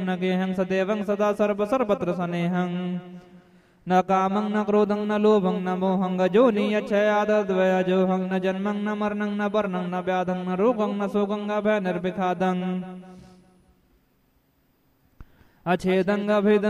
न गेहं सदैवं सदा सर्व सर्वत्र स्नेहं न कामं न क्रोधं न लोभं न मोहं गजोनि यच्छयादद्वयजोहं न जन्मं न मरणं न वर्णं न व्याधं न रोगं न शोकं अभयनिर्विखादं अछेदं अभेदं